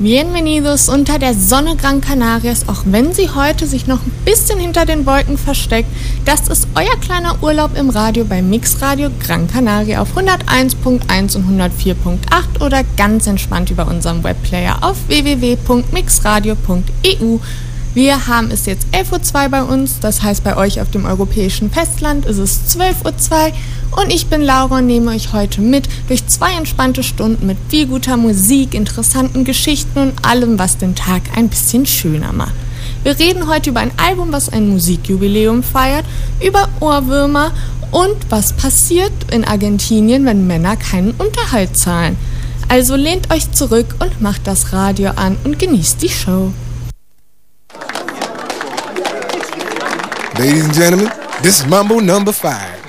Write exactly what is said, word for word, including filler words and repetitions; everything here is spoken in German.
Bienvenidos unter der Sonne Gran Canarias, auch wenn sie heute sich noch ein bisschen hinter den Wolken versteckt. Das ist euer kleiner Urlaub im Radio bei Mixradio Gran Canaria auf hunderteins Punkt eins und hundertvier Punkt acht oder ganz entspannt über unseren Webplayer auf w w w punkt mixradio punkt e u. Wir haben es jetzt elf Uhr zwei bei uns, das heißt bei euch auf dem europäischen Festland ist es zwölf Uhr zwei und ich bin Laura und nehme euch heute mit durch zwei entspannte Stunden mit viel guter Musik, interessanten Geschichten und allem, was den Tag ein bisschen schöner macht. Wir reden heute über ein Album, was ein Musikjubiläum feiert, über Ohrwürmer und was passiert in Argentinien, wenn Männer keinen Unterhalt zahlen. Also lehnt euch zurück und macht das Radio an und genießt die Show. Ladies and gentlemen, this is Mambo number five.